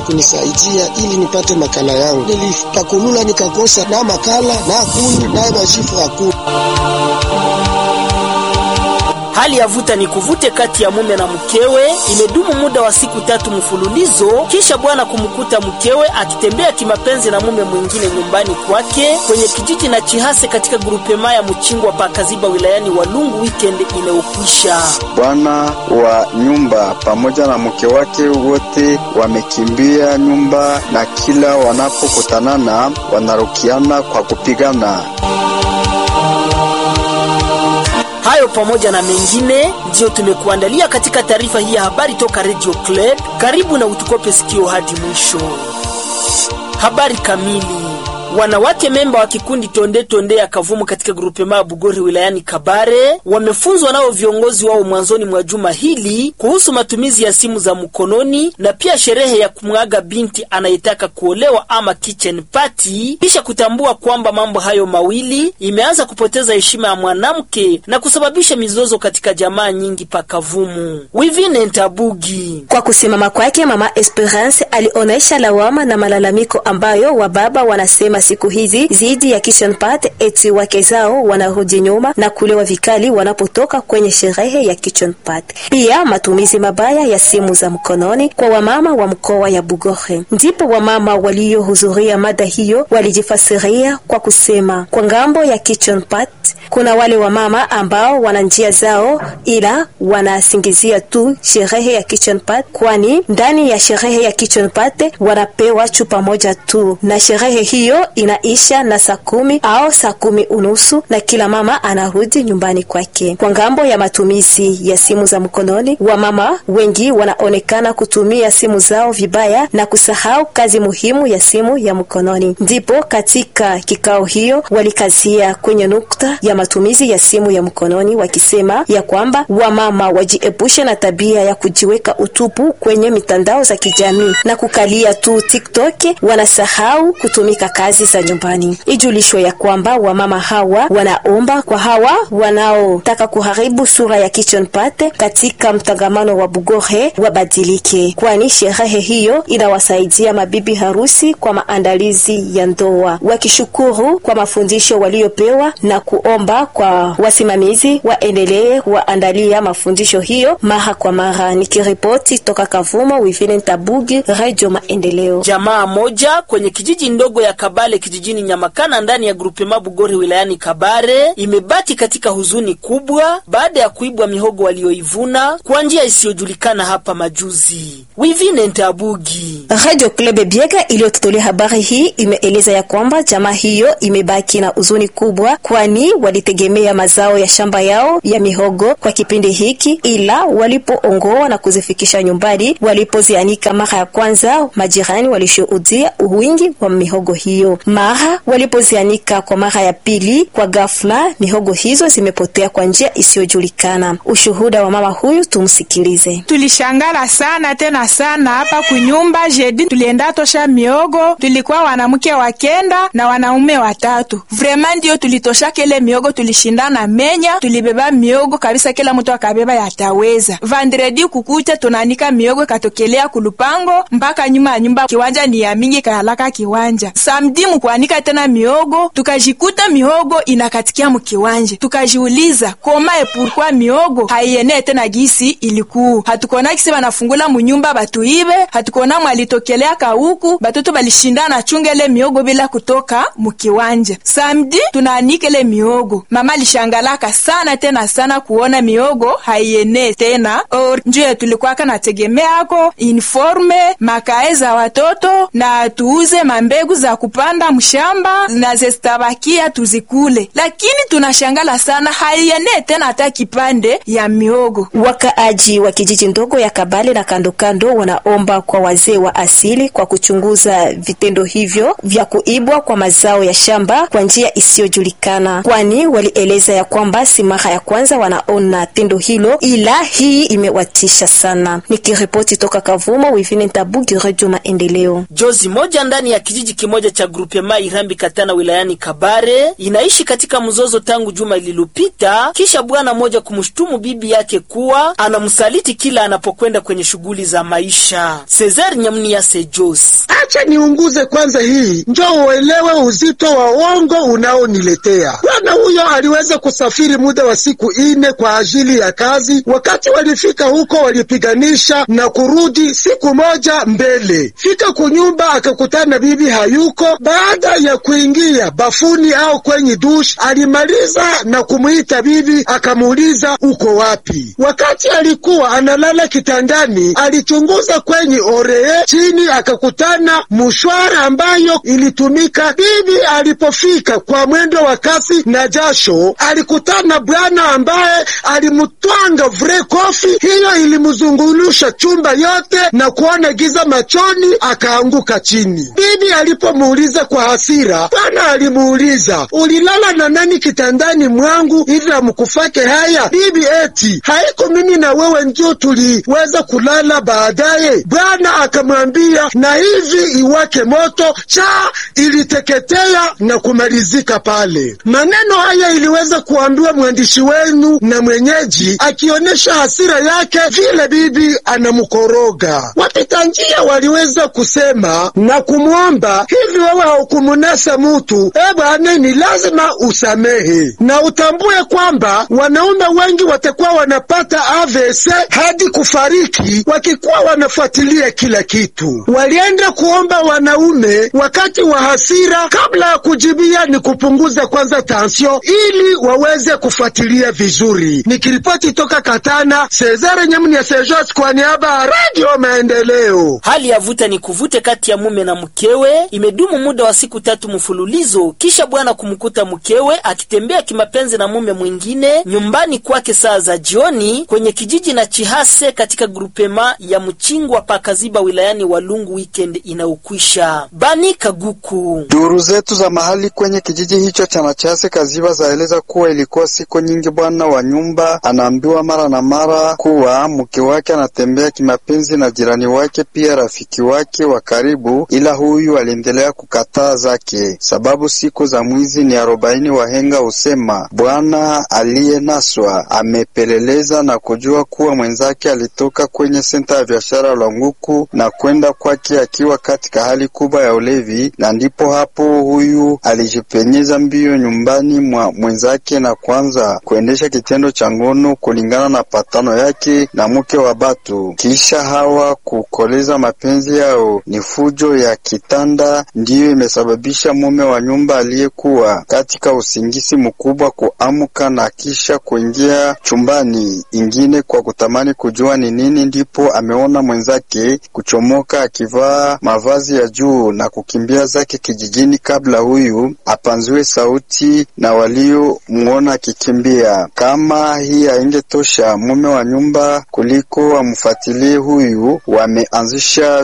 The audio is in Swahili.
kunisaidia ili nipate makala yangu. Nilipakulula nikakosa na makala na kuni na majifu hakuna. Hali ya vuta ni kuvute kati ya mume na mkewe imedumu muda wa siku 3 mfululizo, kisha bwana kumkuta mkewe akitembea kimapenzi na mume mwingine nyumbani kwake kwenye kijiji na Chihase katika grupema ya Mchingwa pa Kaziba wilayani Walungu weekend inayokwisha. Bwana wa nyumba pamoja na mke wake wote wamekimbia nyumba na kila wanapokutanana wanarukiana kwa kupigana. Hayo pamoja na mengine ndio tumekuandalia katika taarifa hii ya habari toka Radio Club. Karibu na utukope sikio hadi mwisho. Habari kamili. Wanawake memba wa kikundi Tonde ya Kavumu katika grupema ya Bugore wilayani Kabare wamefunzwa nao viongozi wao mwanzoni mwa juma hili kuhusu matumizi ya simu za mkononi na pia sherehe ya kumwaga binti anayetaka kuolewa ama kitchen party, kisha kutambua kwamba mambo hayo mawili imeanza kupoteza heshima ya mwanamke na kusababisha mizozo katika jamaa nyingi pa Kavumu. Wivine Ntabugi. Kwa kusimama kwake, Mama Esperance alionesha lawama na malalamiko ambayo wababa wanasema siku hizi zidi ya kitchen party eti wake zao wanarudi nyuma na kulewa vikali wanapotoka kwenye sherehe ya kitchen party. Pia matumizi mabaya ya simu za mkononi kwa wamama wa mkoa ya Bugore. Ndipo wamama waliohudhuria mada hiyo walijifasiria kwa kusema kwa ngambo ya kitchen party kuna wale wamama ambao wana njia zao ila wanasingizia tu sherehe ya kitchen party, kwani ndani ya sherehe ya kitchen party wanapewa chupa moja tu na sherehe hiyo inaisha na saa 10 au saa 10:30 na kila mama anarudi nyumbani kwake. Kwa ngambo ya matumizi ya simu za mkononi, wamama wengi wanaonekana kutumia simu zao vibaya na kusahau kazi muhimu ya simu ya mkononi. Ndipo katika kikao hiyo walikazia kwenye nukta ya matumizi ya simu ya mkononi wakisema ya kwamba wamama wajiepushe na tabia ya kujiweka utupu kwenye mitandao za kijamii na kukalia tu TikTok, wanasahau kutumika kazi za nyumbani. Ijulishwe ya kwamba wamama hawa wanaomba kwa hawa wanaotaka kuharibu sura ya kitchen party katika mtangamano wa Bugore wabadilike, kwani sherehe hiyo inawasaidia mabibi harusi kwa maandalizi ya ndoa. Wakishukuru kwa mafundisho waliopewa na kuomba kwa wasimamizi waendelee waandalia mafundisho hiyo mara kwa mara. Nikiripoti toka Kavumo, Wivine Ntabugi, Radio Maendeleo. Jamaa moja kwenye kijiji ndogo ya Kabale kijijini Nyamakana ndani ya grupema Bugore wilayani Kabare imebaki katika huzuni kubwa baada ya kuibwa mihogo walioivuna kwa njia isiyojulikana hapa majuzi. Wivine Ntabugi. Radio Club Biega iliyotolea habari hii imeeleza ya kwamba jamaa hiyo imebaki na huzuni kubwa, kwani walitegemea mazao ya shamba yao ya mihogo kwa kipindi hiki, ila walipoongoa na kuzifikisha nyumbani, walipozianika mara ya kwanza, majirani walishuhudia wingi wa mihogo hiyo. Mara walipozianika kwa mara ya pili, kwa ghafla mihogo hizo zimepotea kwa njia isiyojulikana. Ushuhuda wa mama huyu tumsikilize. Tulishangala sana tena sana hapa kunyumba jedi tulienda tosha mihogo, tulikuwa wanamke wakenda na wanaume 3. Vraiment ndio tulitosha kele mihogo, tulishindana menya, tulibeba mihogo kabisa, kila mtu akabeba yataweza. Vendredi kukuta tunanika mihogo katokelea kulupango mpaka nyuma ya nyumba, kiwanja ni ya mingi kayalaka kiwanja. Samedi mkuanika tena mihogo, tukajikuta mihogo inakatikia mkiwanja. Tukajiuliza koma pourquoi mihogo haiene tena gisi ilikuwa. Hatukona kisi banafungula munyumba batuibe, hatukona mwalitokelea kauku, batoto balishindana chungele mihogo bila kutoka mkiwanja. Samedi tunaanika ile mihogo, mama lishangalaka sana tena sana kuona mihogo haiene tena. Njoo tulikuwa kana tegemea ako informe makae za watoto na tuuze mambegu za kupanda mshamba na zestabakia tuzikule, lakini tunashangala sana haiene tena hata kipande ya mihogo. Wakaaji wa kijiji ndogo ya Kabale na kando kando wanaomba kwa wazee wa asili kwa kuchunguza vitendo hivyo vya kuibwa kwa mazao ya shamba kwa njia isiyojulikana, kwani walieleza ya kwamba si mara ya kwanza wanaona tendo hilo, ila hii imewatisha sana. Nikiripoti toka Kavumo, Wivine Ntabugi, Radio Maendeleo. Jozi moja ndani ya kijiji kimoja cha grupema Irambi Katana wilayani Kabare inaishi katika mzozo tangu juma lililopita, kisha bwana mmoja kumshtumu bibi yake kuwa anamsaliti kila anapokwenda kwenye shughuli za maisha. Cesar Nyamnia Sejos: acha niunguze kwanza hii, njoo uelewe uzito wa uongo unaoniletea. Bwana huyo aliweza kusafiri muda wa siku 4 kwa ajili ya kazi. Wakati walifika huko walipiganisha na kurudi siku moja mbele. Fika kunyumba akakutana bibi hayuko. Baada ya kuingia bafuni au kwenye dush, alimaliza na kumuita bibi akamuuliza uko wapi. Wakati alikuwa analala kitandani, alichunguza kwenye oreye chini akakutana mushwara ambayo ilitumika. Bibi alipofika kwa mwendo wa kasi na jasho, alikutana bwana ambaye alimutwanga vre kofi. Hiyo ilimzungulusha chumba yote na kuona giza machoni, akaanguka chini. Bibi alipomuuliza kwa hasira, bwana alimuuliza ulilala na nani kitandani mwangu ili amkufake haya? Bibi eti haiko mimi na wewe ndio tuliweza kulala baadaye. Bwana akamwambia na hivi iwake moto, cha iliteketea na kumalizika pale. Maneno haya iliweza kuambiwa mwandishi wenu na mwenyeji akionyesha hasira yake vile bibi anamkoroga. Wapita njia waliweza kusema na kumwomba, hivi wewe haukumunasa mutu? Bwana, ni lazima usamehe na utambue kwamba wanaume wengi watakuwa wanapata AVC hadi kufariki wakikuwa wanafuatilia kila kitu. Walienda kuomba wanaume wakati wa hasira, kabla ya kujibia ni kupunguza kwanza tansio ili waweze kufuatilia vizuri. Nikiripoti toka Katana, Cesar Nyamnia Sejos kwa niaba ya Radio Maendeleo. Hali ya vuta ni kuvute kati ya mume na mkewe imedumu muda wa siku 3 mfululizo, kisha bwana kumkuta mkewe akitembea kimapenzi na mume mwingine nyumbani kwake saa za jioni kwenye kijiji na Chihase katika grupema ya Mchingwa Pakaziba wilayani Walungu. Weekend inaukwisha. Bani Kaguku: duru zetu za mahali kwenye kijiji hicho cha Chihase Kaziba zaeleza kuwa ilikuwa siku nyingi bwana wa nyumba anaambiwa mara na mara kuwa mke wake anatembea kimapenzi na jirani wake pia rafiki wake wa karibu, ila huyu aliendelea kukataa zake. Sababu siku za mwizi ni 40. Wahenga usema bwana aliyenaswa amepeleleza na kujua kuwa mwenzake alitoka kwenye senta ya biashara Lwanguku na kwenda kwake akiwa katika hali kubwa ya ulevi, na ndipo hapo huyu alijipenyeza mbio nyumbani mwa mwenzake na kuanza kuendesha kitendo cha ngono kulingana na patano yake na mke wa batu. Kisha hawa kukoleza mapenzi yao ni fujo ya kitanda ndiyo imesababisha mume wa nyumba aliyekuwa katika usingisi mkubwa kuamka na kisha kuingia chumbani ingine kwa kutamani kujua ni nini, ndipo ameona mwenzake kuchomoka akivaa mavazi ya juu na kukimbia zake kijijini kabla huyu apanzue sauti na walio muona akikimbia. Kama hii haingetosha mume wa nyumba kuliko amfuatilie huyu, wameanzisha